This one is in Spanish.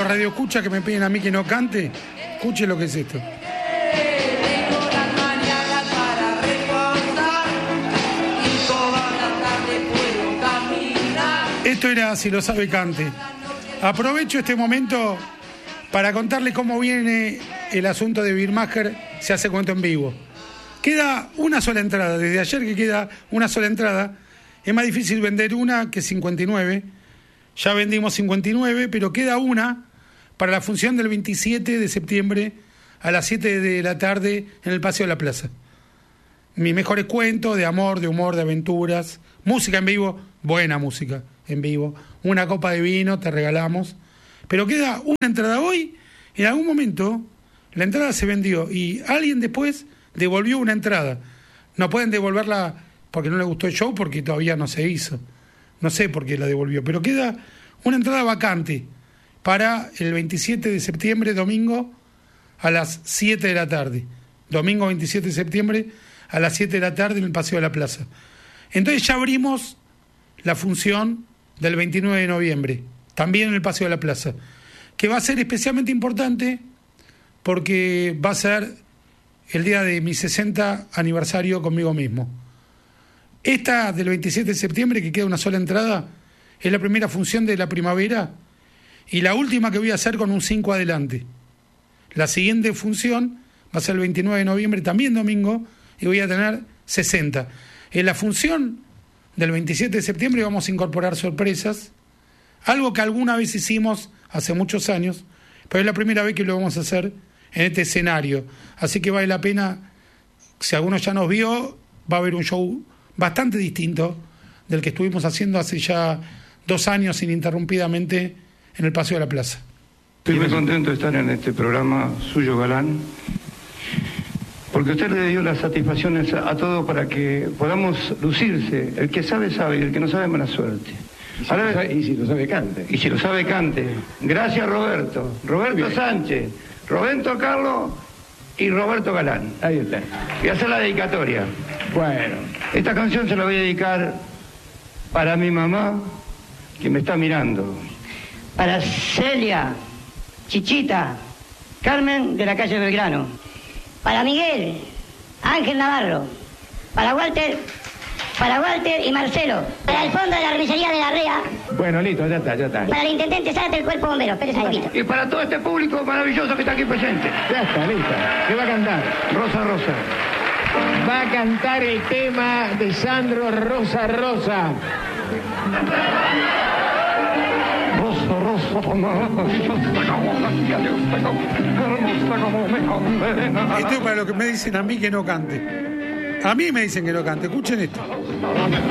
los radioescuchas que me piden a mí que no cante, escuche lo que es esto. Esto era Si lo sabe, cante. Aprovecho este momento para contarles cómo viene el asunto de Beermacher Se hace cuento en vivo. Queda una sola entrada, desde ayer que queda una sola entrada. Es más difícil vender una que 59. Ya vendimos 59, pero queda una para la función del 27 de septiembre a las 7 de la tarde en el Paseo de la Plaza. Mis mejores cuentos de amor, de humor, de aventuras, música en vivo, buena música en vivo, una copa de vino te regalamos, pero queda una entrada hoy. En algún momento la entrada se vendió y alguien después devolvió una entrada. No pueden devolverla porque no le gustó el show, porque todavía no se hizo. No sé por qué la devolvió, pero queda una entrada vacante para el 27 de septiembre, domingo, a las 7 de la tarde. Domingo 27 de septiembre, a las 7 de la tarde en el Paseo de la Plaza. Entonces ya abrimos la función del 29 de noviembre, también en el Paseo de la Plaza, que va a ser especialmente importante porque va a ser el día de mi 60 aniversario conmigo mismo. Esta del 27 de septiembre, que queda una sola entrada, es la primera función de la primavera y la última que voy a hacer con un 5 adelante. La siguiente función va a ser el 29 de noviembre, también domingo, y voy a tener 60. En la función del 27 de septiembre vamos a incorporar sorpresas, algo que alguna vez hicimos hace muchos años, pero es la primera vez que lo vamos a hacer en este escenario. Así que vale la pena, si alguno ya nos vio, va a haber un show bastante distinto del que estuvimos haciendo hace ya 2 años ininterrumpidamente en el Paseo de la Plaza. Estoy muy contento de estar en este programa suyo, Galán, porque usted le dio las satisfacciones a todos para que podamos lucirse. El que sabe, sabe, y el que no sabe, mala suerte. Y si lo sabe, cante. Y si lo sabe, cante. Gracias, Roberto. Roberto Sánchez, Roberto Carlos y Roberto Galán. Ahí está. Voy a hacer la dedicatoria. Bueno. Esta canción se la voy a dedicar para mi mamá, que me está mirando. Para Celia, Chichita, Carmen de la calle Belgrano. Para Miguel, Ángel Navarro. Para Walter y Marcelo. Para el fondo de la remisería de la REA. Bueno, listo, ya está. Para el intendente Zárate del Cuerpo Bombero. Espérese un poquito. Y para todo este público maravilloso que está aquí presente. Ya está, listo. ¿Qué va a cantar? Rosa Rosa. Va a cantar el tema de Sandro Rosa Rosa. Rosa Rosa, maravillosa como la cielo, hermosa como me condena. Esto es para lo que me dicen a mí que no cante. A mí me dicen que no cante. Escuchen esto.